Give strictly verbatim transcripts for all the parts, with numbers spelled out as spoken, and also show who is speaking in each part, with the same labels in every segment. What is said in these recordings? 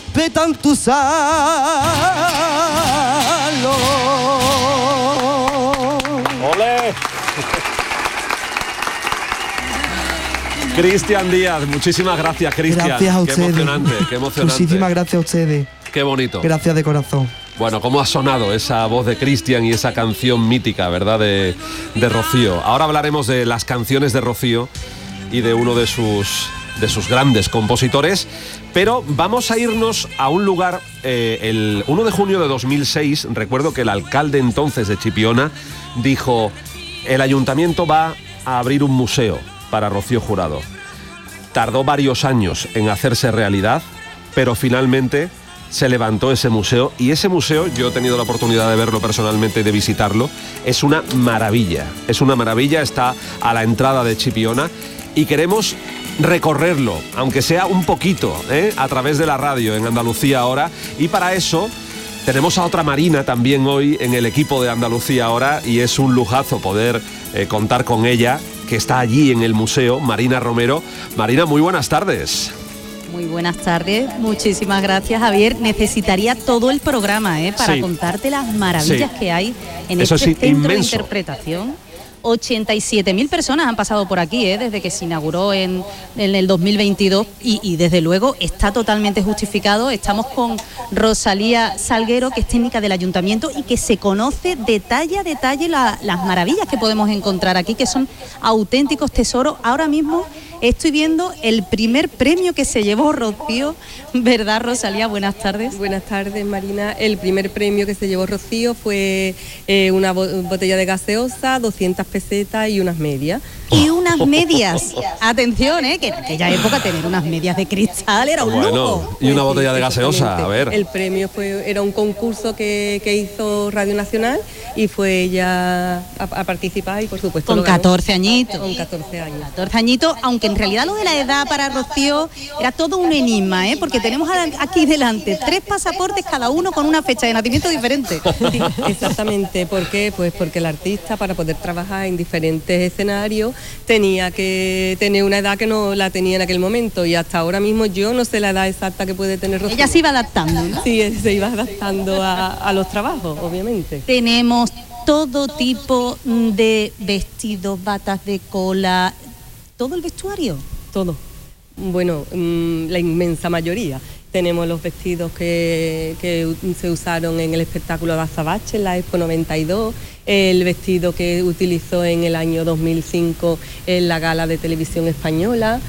Speaker 1: de tanto usarlo.
Speaker 2: ¡Olé! Cristian Díaz, muchísimas gracias, Cristian.
Speaker 1: Gracias a ustedes.
Speaker 2: Qué emocionante, qué emocionante.
Speaker 1: Muchísimas gracias a ustedes.
Speaker 2: Qué bonito.
Speaker 1: Gracias de corazón.
Speaker 2: Bueno, cómo ha sonado esa voz de Cristian y esa canción mítica, ¿verdad?, de, de Rocío. Ahora hablaremos de las canciones de Rocío y de uno de sus, de sus grandes compositores, pero vamos a irnos a un lugar. Eh, el uno de junio de dos mil seis, recuerdo que el alcalde entonces de Chipiona dijo: el ayuntamiento va a abrir un museo para Rocío Jurado. Tardó varios años en hacerse realidad, pero finalmente se levantó ese museo, y ese museo, yo he tenido la oportunidad de verlo personalmente y de visitarlo, es una maravilla, es una maravilla, está a la entrada de Chipiona y queremos recorrerlo, aunque sea un poquito, ¿eh?, a través de la radio en Andalucía Ahora, y para eso tenemos a otra Marina también hoy en el equipo de Andalucía Ahora, y es un lujazo poder eh, contar con ella, que está allí en el museo, Marina Romero. Marina, muy buenas tardes.
Speaker 3: Muy buenas tardes, muchísimas gracias, Javier. Necesitaría todo el programa ¿eh? para sí. contarte las maravillas sí. que hay en Eso este centro inmenso. de interpretación. ochenta y siete mil personas han pasado por aquí ¿eh? desde que se inauguró en, en el dos mil veintidós y, y desde luego está totalmente justificado. Estamos con Rosalía Salguero, que es técnica del ayuntamiento y que se conoce detalle a detalle la, las maravillas que podemos encontrar aquí, que son auténticos tesoros. Ahora mismo estoy viendo el primer premio que se llevó Rocío, ¿verdad, Rosalía? Buenas tardes.
Speaker 4: Buenas tardes, Marina. El primer premio que se llevó Rocío fue eh, una botella de gaseosa, doscientas pesetas y unas medias.
Speaker 3: Y unas medias. Atención, ¿eh? que en aquella época tener unas medias de cristal era un
Speaker 2: bueno,
Speaker 3: lujo.
Speaker 2: Y una botella de gaseosa, a ver.
Speaker 4: El premio fue era un concurso que, que hizo Radio Nacional y fue ella a, a participar y por supuesto
Speaker 3: con catorce añitos.
Speaker 4: Con catorce años.
Speaker 3: catorce añitos, aunque en realidad lo de la edad para Rocío era todo un enigma, ¿eh? Porque tenemos aquí delante tres pasaportes, cada uno con una fecha de nacimiento diferente.
Speaker 4: Sí, exactamente. ¿Por qué? Pues porque el artista, para poder trabajar en diferentes escenarios, tenía que tener una edad que no la tenía en aquel momento, y hasta ahora mismo yo no sé la edad exacta que puede tener Rocío.
Speaker 3: Ella se iba adaptando, ¿no?
Speaker 4: Sí, se iba adaptando a, a los trabajos, obviamente.
Speaker 3: Tenemos todo tipo de vestidos, batas de cola, todo el vestuario.
Speaker 4: Todo. Bueno, mmm, la inmensa mayoría. Tenemos los vestidos que, que se usaron en el espectáculo de Azabache, en la Expo noventa y dos, el vestido que utilizó en el año dos mil cinco en la gala de televisión española,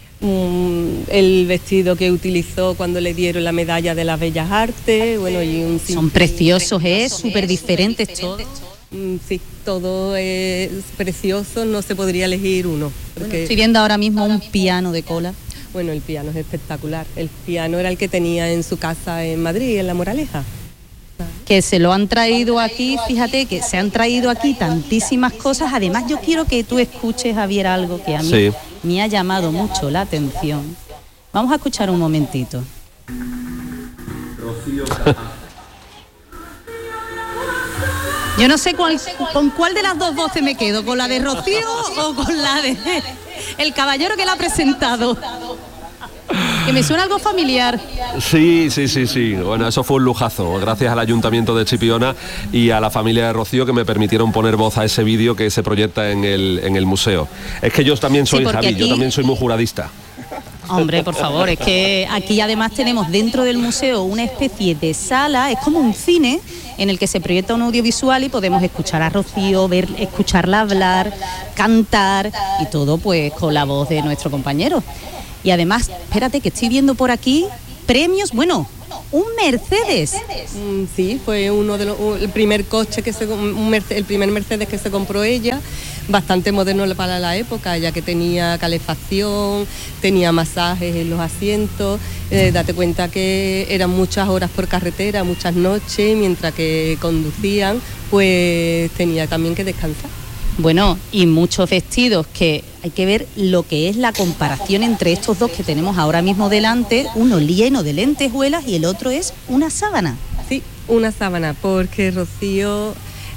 Speaker 4: el vestido que utilizó cuando le dieron la medalla de las Bellas Artes. Bueno, y un
Speaker 3: son preciosos, ¿eh? Súper diferentes todos.
Speaker 4: Sí, todo es precioso, no se podría elegir uno.
Speaker 3: Porque... Bueno, estoy viendo ahora mismo un piano de cola.
Speaker 4: Bueno, el piano es espectacular. El piano era el que tenía en su casa en Madrid, en La Moraleja.
Speaker 3: Que se lo han traído aquí, fíjate que se han traído aquí tantísimas cosas. Además, yo quiero que tú escuches, Javier, algo que a mí sí. me ha llamado mucho la atención. Vamos a escuchar un momentito. Yo no sé cuál, con cuál de las dos voces me quedo, con la de Rocío o con la de el caballero que la ha presentado. Que me suena algo familiar.
Speaker 2: Sí, sí, sí, sí. Bueno, eso fue un lujazo. Gracias al Ayuntamiento de Chipiona y a la familia de Rocío, que me permitieron poner voz a ese vídeo que se proyecta en el, en el museo. Es que yo también soy, sí, Javi, aquí... yo también soy muy juradista.
Speaker 3: Hombre, por favor, es que aquí además tenemos dentro del museo una especie de sala, es como un cine en el que se proyecta un audiovisual y podemos escuchar a Rocío, ver, escucharla hablar, cantar y todo pues con la voz de nuestro compañero. Y además, espérate que estoy viendo por aquí premios, bueno, un Mercedes.
Speaker 4: Mm, sí, fue uno de los, el primer coche que se, un Mercedes, el primer Mercedes que se compró ella, bastante moderno para la época, ya que tenía calefacción, tenía masajes en los asientos. Eh, date cuenta que eran muchas horas por carretera, muchas noches, mientras que conducían, pues tenía también que descansar.
Speaker 3: Bueno, y muchos vestidos, que hay que ver lo que es la comparación entre estos dos que tenemos ahora mismo delante, uno lleno de lentejuelas y el otro es una sábana.
Speaker 4: Sí, una sábana, porque Rocío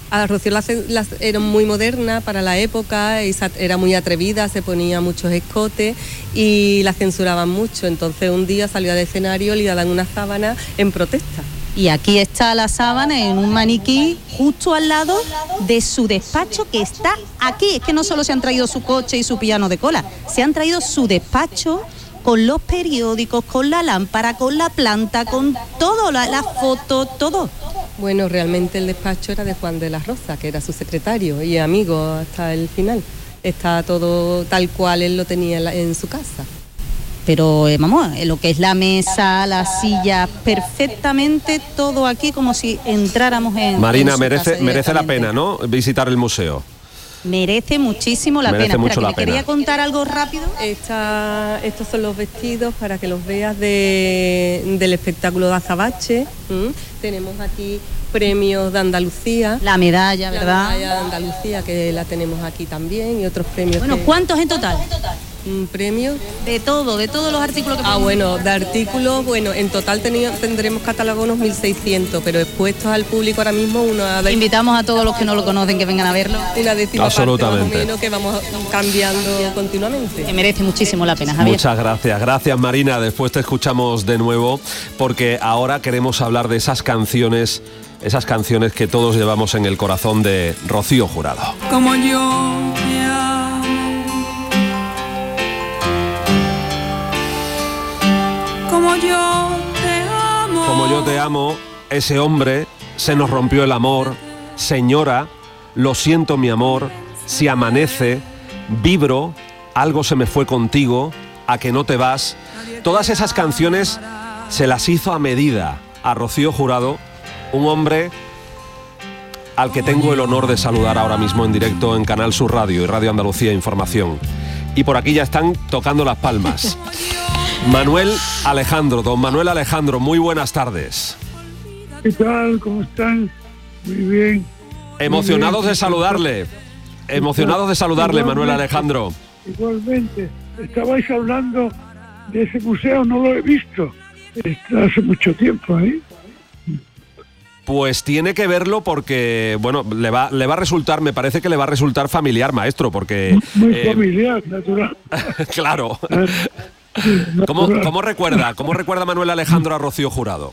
Speaker 4: A Rocío la, la, era muy moderna para la época, y era muy atrevida, se ponía muchos escotes y la censuraban mucho. Entonces un día salió al escenario y le dan una sábana en protesta.
Speaker 3: Y aquí está la sábana en un maniquí justo al lado de su despacho, que está aquí. Es que no solo se han traído su coche y su piano de cola, se han traído su despacho con los periódicos, con la lámpara, con la planta, con todo, la, la foto, todo.
Speaker 4: Bueno, realmente el despacho era de Juan de la Rosa, que era su secretario y amigo hasta el final. Está todo tal cual él lo tenía en, la, en su casa.
Speaker 3: Pero, eh, vamos, lo que es la mesa, las sillas, perfectamente todo aquí, como si entráramos en...
Speaker 2: Marina,
Speaker 3: en
Speaker 2: merece, merece la pena, ¿no?, visitar el museo.
Speaker 3: Merece muchísimo la
Speaker 2: Merece
Speaker 3: pena.
Speaker 2: mucho
Speaker 3: Espera,
Speaker 2: la
Speaker 3: que me
Speaker 2: pena.
Speaker 3: quería contar algo rápido.
Speaker 4: Esta, estos son los vestidos para que los veas de, del espectáculo de Azabache. ¿Mm? Tenemos aquí premios de Andalucía.
Speaker 3: La medalla, ¿verdad?
Speaker 4: La medalla de Andalucía, que la tenemos aquí también, y otros premios.
Speaker 3: Bueno,
Speaker 4: que...
Speaker 3: ¿cuántos en total?
Speaker 4: ¿Premios?
Speaker 3: De todo, de todos los artículos que
Speaker 4: Ah, bueno, de artículos, bueno, en total teni- tendremos catálogos unos mil seiscientos, pero expuestos al público ahora mismo una de...
Speaker 3: Invitamos a todos los que no lo conocen que vengan a verlo.
Speaker 4: Una décima
Speaker 2: Absolutamente.
Speaker 4: parte más o menos, que vamos cambiando continuamente.
Speaker 3: Que merece muchísimo la pena, Javier.
Speaker 2: Muchas gracias, gracias Marina, después te escuchamos de nuevo, porque ahora queremos hablar de esas canciones, esas canciones que todos llevamos en el corazón de Rocío Jurado.
Speaker 5: Como yo te amo, como yo te amo,
Speaker 2: Como yo te amo, ese hombre, se nos rompió el amor, señora, lo siento mi amor, si amanece, vibro, algo se me fue contigo, a que no te vas. Todas esas canciones se las hizo a medida a Rocío Jurado, un hombre al que tengo el honor de saludar ahora mismo en directo en Canal Sur Radio y Radio Andalucía Información. Y por aquí ya están tocando las palmas. Manuel Alejandro, don Manuel Alejandro, muy buenas tardes.
Speaker 6: ¿Qué tal? ¿Cómo están? Muy bien.
Speaker 2: Emocionados de saludarle. Emocionados de saludarle, Manuel Alejandro.
Speaker 6: Igualmente. Estabais hablando de ese museo, no lo he visto. Está hace mucho tiempo, ¿eh?
Speaker 2: Pues tiene que verlo porque, bueno, le va, le va a resultar, me parece que le va a resultar familiar, maestro, porque...
Speaker 6: Muy
Speaker 2: eh,
Speaker 6: familiar, natural.
Speaker 2: Claro. ¿Cómo, cómo recuerda, cómo recuerda Manuel Alejandro a Rocío Jurado?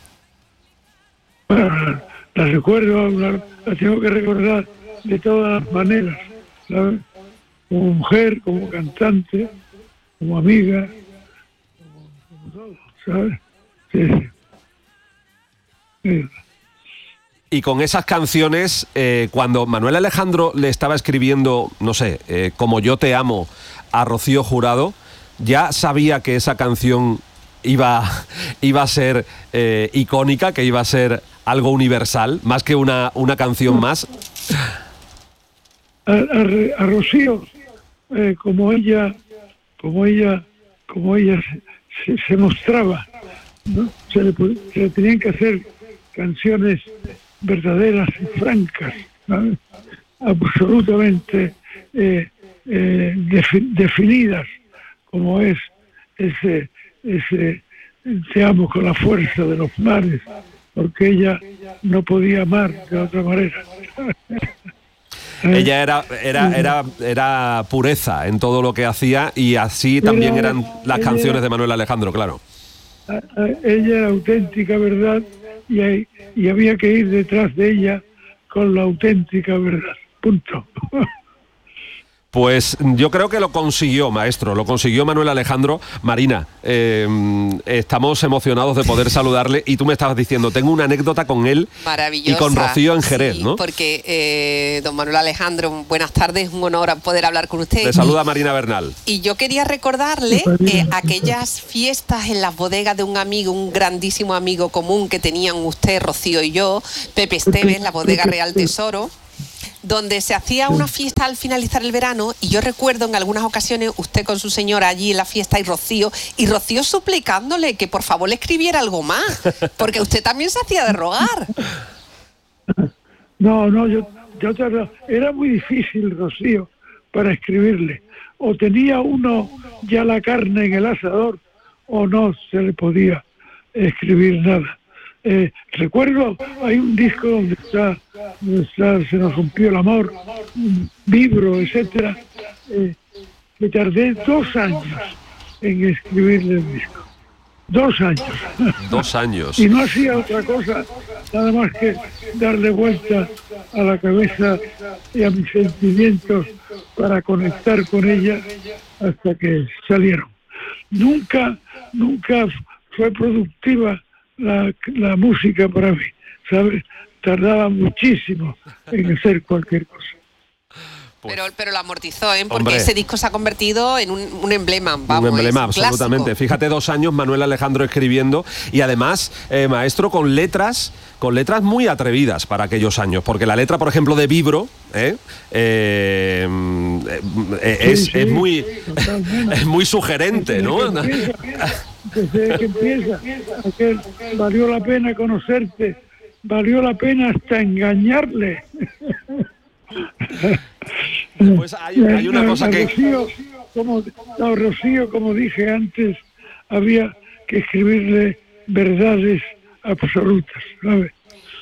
Speaker 6: Bueno, la recuerdo, la, la tengo que recordar de todas las maneras, ¿sabes? Como mujer, como cantante, como amiga, como, como todo, ¿sabes? Sí, sí. Sí.
Speaker 2: Y con esas canciones, eh, cuando Manuel Alejandro le estaba escribiendo, no sé, eh, Como yo te amo a Rocío Jurado, ya sabía que esa canción iba, iba a ser eh, icónica, que iba a ser algo universal, más que una, una canción más.
Speaker 6: A, a, a Rocío, eh, como ella, como ella, como ella se, se, se mostraba, ¿no? Se le, se le tenían que hacer canciones verdaderas y francas, ¿sabes? Absolutamente eh, eh, defi definidas, como es ese, ese te amo con la fuerza de los mares, porque ella no podía amar de otra manera.
Speaker 2: Ella era, era, era, era pureza en todo lo que hacía, y así también
Speaker 6: Era-
Speaker 2: eran las
Speaker 6: ella-
Speaker 2: canciones de Manuel Alejandro, claro.
Speaker 6: A- a- ella era auténtica verdad, y, hay- y había que ir detrás de ella con la auténtica verdad. Punto.
Speaker 2: Pues yo creo que lo consiguió, maestro, lo consiguió Manuel Alejandro. Marina, eh, estamos emocionados de poder saludarle, y tú me estabas diciendo, tengo una anécdota con él
Speaker 7: Maravillosa.
Speaker 2: y con Rocío en Jerez,
Speaker 7: Sí,
Speaker 2: ¿no?
Speaker 7: porque eh, don Manuel Alejandro, buenas tardes, un honor poder hablar con usted.
Speaker 2: Le saluda Marina Bernal.
Speaker 7: Y yo quería recordarle eh, aquellas fiestas en las bodegas de un amigo, un grandísimo amigo común que tenían usted, Rocío y yo, Pepe Esteves, la bodega Real Tesoro, donde se hacía una fiesta al finalizar el verano, y yo recuerdo en algunas ocasiones usted con su señora allí en la fiesta, y Rocío, y Rocío suplicándole que por favor le escribiera algo más, porque usted también se hacía de rogar.
Speaker 6: No, no, yo, yo te hablo- era muy difícil, Rocío, para escribirle. O tenía uno ya la carne en el asador, o no se le podía escribir nada. Eh, recuerdo, hay un disco donde está, donde está Se nos rompió el amor, Vibro, etcétera, eh, que tardé dos años en escribirle el disco. Dos años.
Speaker 2: Dos años.
Speaker 6: Y no hacía otra cosa, nada más que darle vuelta a la cabeza y a mis sentimientos para conectar con ella hasta que salieron. Nunca, nunca fue productiva la, la música para mí, ¿sabes? Tardaba muchísimo en hacer cualquier cosa.
Speaker 7: Pues, pero, pero lo amortizó, ¿eh? Porque
Speaker 2: hombre,
Speaker 7: ese disco se ha convertido en un, un emblema. Vamos,
Speaker 2: un emblema,
Speaker 7: un
Speaker 2: absolutamente.
Speaker 7: clásico.
Speaker 2: Fíjate, dos años Manuel Alejandro escribiendo y además, eh, maestro, con letras, con letras muy atrevidas para aquellos años, porque la letra, por ejemplo, de Vibro, ¿eh? Eh, eh, es, sí, sí, es muy es muy sugerente, ¿no?
Speaker 6: Desde que empieza, aquel, valió la pena conocerte, valió la pena hasta engañarle.
Speaker 2: Pues hay, hay una cosa
Speaker 6: a
Speaker 2: que...
Speaker 6: Rocío, como, a Rocío, como dije antes, había que escribirle verdades absolutas, ¿sabes?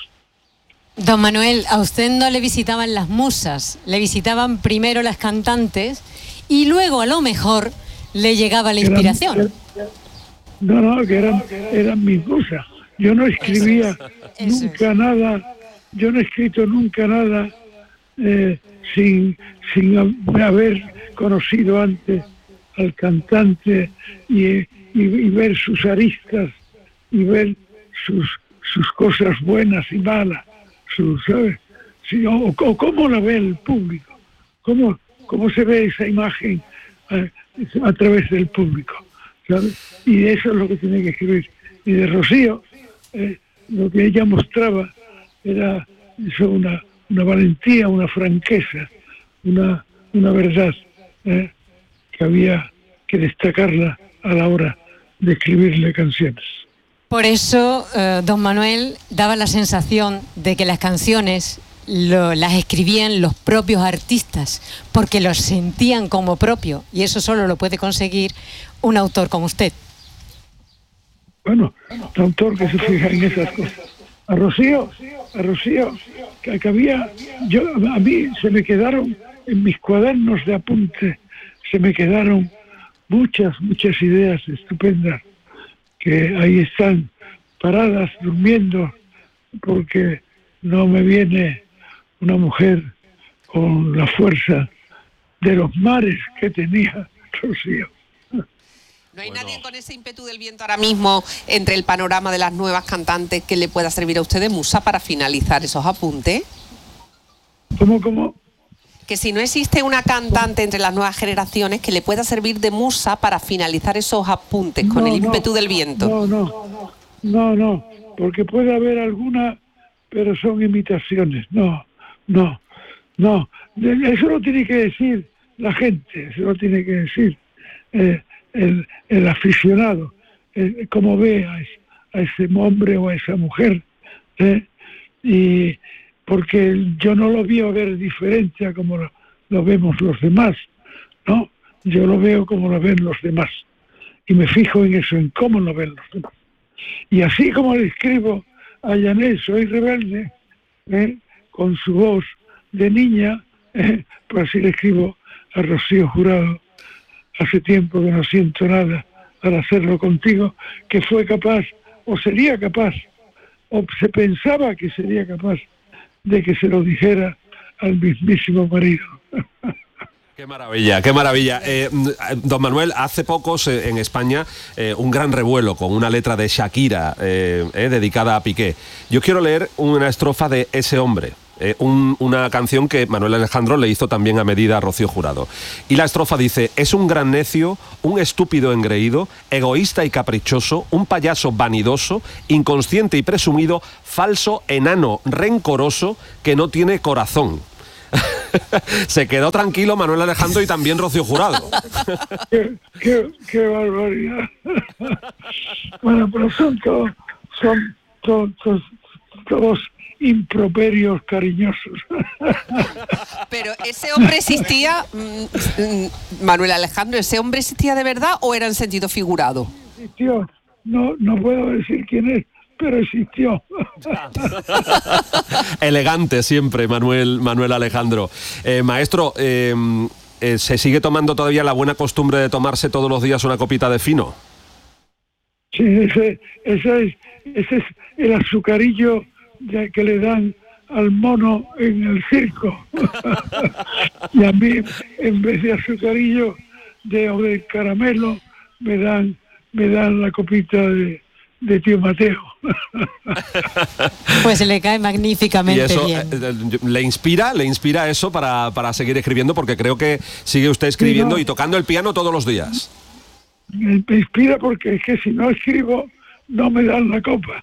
Speaker 8: Don Manuel, a usted no le visitaban las musas, le visitaban primero las cantantes y luego a lo mejor le llegaba la inspiración.
Speaker 6: Eran, no, no, que eran, eran mis musas. Yo no escribía eso es, eso nunca es. nada, yo no he escrito nunca nada eh, sin, sin haber conocido antes al cantante y, y, y ver sus aristas y ver sus, sus cosas buenas y malas. ¿Sabes? Sí, o, o cómo la ve el público, cómo, cómo se ve esa imagen a, a través del público, ¿sabes? Y eso es lo que tiene que escribir. Y de Rocío, eh, lo que ella mostraba era eso, una, una valentía, una franqueza, una, una verdad eh, que había que destacarla a la hora de escribirle canciones.
Speaker 8: Por eso, eh, don Manuel daba la sensación de que las canciones lo, las escribían los propios artistas, porque los sentían como propio, y eso solo lo puede conseguir un autor como usted.
Speaker 6: Bueno, un autor que se fija en esas cosas. A Rocío, a Rocío, que, que había, yo, a mí se me quedaron en mis cuadernos de apunte, se me quedaron muchas, muchas ideas estupendas, que ahí están paradas, durmiendo, porque no me viene una mujer con la fuerza de los mares que tenía Rocío.
Speaker 7: ¿No hay bueno. nadie con ese ímpetu del viento ahora mismo entre el panorama de las nuevas cantantes que le pueda servir a usted de musa para finalizar esos apuntes?
Speaker 6: ¿Cómo, cómo?
Speaker 7: Que si no existe una cantante entre las nuevas generaciones que le pueda servir de musa para finalizar esos apuntes con no, el ímpetu
Speaker 6: no,
Speaker 7: del viento.
Speaker 6: No, no, no, no, porque puede haber alguna, pero son imitaciones. No, no, no. Eso lo tiene que decir la gente, eso lo tiene que decir eh, el, el aficionado, eh, como ve a, a ese hombre o a esa mujer. Eh, y porque yo no lo veo ver diferente a como lo, lo vemos los demás, ¿no? Yo lo veo como lo ven los demás. Y me fijo en eso, en cómo lo ven los demás. Y así como le escribo a Janet, soy rebelde, ¿eh? con su voz de niña, ¿eh? pues así le escribo a Rocío Jurado, hace tiempo que no siento nada para hacerlo contigo, que fue capaz, o sería capaz, o se pensaba que sería capaz, de que se lo dijera al mismísimo marido.
Speaker 2: Qué maravilla, qué maravilla. Eh, don Manuel, hace pocos eh, en España eh, un gran revuelo con una letra de Shakira eh, eh, dedicada a Piqué. Yo quiero leer una estrofa de Ese hombre, eh, un, una canción que Manuel Alejandro le hizo también a medida a Rocío Jurado. Y la estrofa dice: es un gran necio, un estúpido engreído, egoísta y caprichoso, un payaso vanidoso, inconsciente y presumido, falso, enano, rencoroso, que no tiene corazón. Se quedó tranquilo Manuel Alejandro y también Rocío Jurado.
Speaker 6: qué, qué, qué barbaridad. Bueno, pero son todos, son todos, todos, todos improperios cariñosos.
Speaker 7: Pero ese hombre existía, Manuel Alejandro, ¿ese hombre existía de verdad o era en sentido figurado?
Speaker 6: Existió. No, no puedo decir quién es, pero existió.
Speaker 2: Elegante siempre, Manuel, Manuel Alejandro. Eh, maestro, eh, eh, ¿se sigue tomando todavía la buena costumbre de tomarse todos los días una copita de fino?
Speaker 6: Sí, ese, ese, es, ese es el azucarillo ya que le dan al mono en el circo. Y a mí, en vez de azucarillo de, o de caramelo, me dan, me dan la copita de, de tío Mateo.
Speaker 8: Pues le cae magníficamente
Speaker 2: y eso,
Speaker 8: bien.
Speaker 2: Eh, ¿Le inspira, le inspira eso para, para seguir escribiendo? Porque creo que sigue usted escribiendo
Speaker 6: sí, no.
Speaker 2: y tocando el piano todos los días.
Speaker 6: Me, me inspira porque es que si no escribo, no me dan la copa.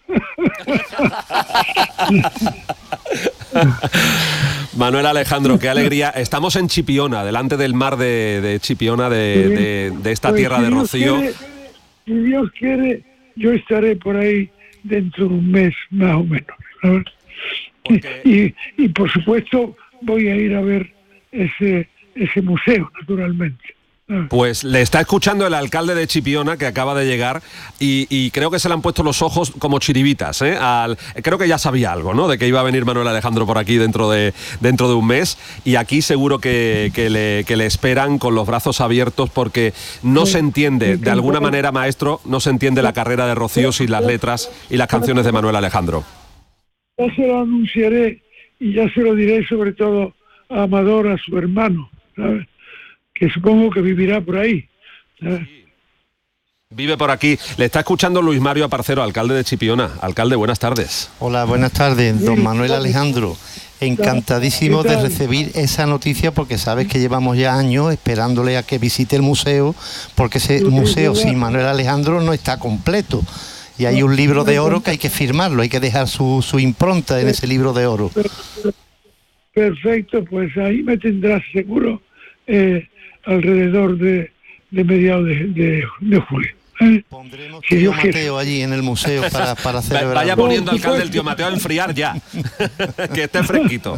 Speaker 2: Manuel Alejandro, qué alegría. Estamos en Chipiona, delante del mar de, de Chipiona, de, de, de esta
Speaker 6: pues
Speaker 2: tierra
Speaker 6: si
Speaker 2: de
Speaker 6: Dios
Speaker 2: Rocío.
Speaker 6: Quiere, si Dios quiere, yo estaré por ahí dentro de un mes, más o menos. ¿Sabes?
Speaker 2: Porque...
Speaker 6: Y, y por supuesto voy a ir a ver ese, ese museo, naturalmente.
Speaker 2: Pues le está escuchando el alcalde de Chipiona, que acaba de llegar, y, y creo que se le han puesto los ojos como chiribitas, ¿eh? Al, creo que ya sabía algo, ¿no?, de que iba a venir Manuel Alejandro por aquí dentro de, dentro de un mes, y aquí seguro que, que, le, que le esperan con los brazos abiertos, porque no se entiende, de alguna manera, maestro, no se entiende la carrera de Rocío sin las letras y las canciones de Manuel Alejandro.
Speaker 6: Ya se lo anunciaré y ya se lo diré sobre todo a Amador, a su hermano, ¿sabes?, que supongo que vivirá por ahí. ¿sabes?
Speaker 2: Vive por aquí. Le está escuchando Luis Mario Aparcero, alcalde de Chipiona. Alcalde, buenas tardes.
Speaker 9: Hola, buenas tardes, don Manuel Alejandro. Encantadísimo de recibir esa noticia, porque sabes que llevamos ya años esperándole a que visite el museo, porque ese museo sin Manuel Alejandro no está completo. Y hay un libro de oro que hay que firmarlo, hay que dejar su, su impronta en ese libro de oro.
Speaker 6: Perfecto, pues ahí me tendrás seguro eh, alrededor de, de mediados de, de, de julio. ¿eh?
Speaker 9: Pondremos tío si Mateo quiere. Allí en el museo para, para celebrar.
Speaker 2: Vaya poniendo alcalde el tío Mateo a enfriar ya, que esté fresquito.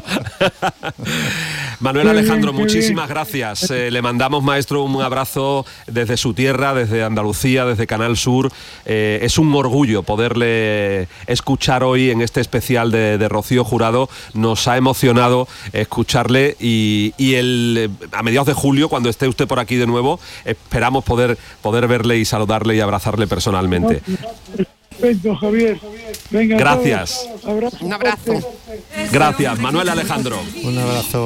Speaker 2: Manuel Alejandro, muchísimas gracias. Eh, le mandamos, maestro, un abrazo desde su tierra, desde Andalucía, desde Canal Sur. Eh, es un orgullo poderle escuchar hoy en este especial de, de Rocío Jurado. Nos ha emocionado escucharle y, y el, a mediados de julio, cuando esté usted por aquí de nuevo, esperamos poder, poder verle y saludarle y abrazarle personalmente.
Speaker 6: Perfecto, Javier. Venga,
Speaker 2: gracias.
Speaker 6: Abrazo.
Speaker 7: Un abrazo.
Speaker 2: Gracias, Manuel Alejandro.
Speaker 9: Un abrazo.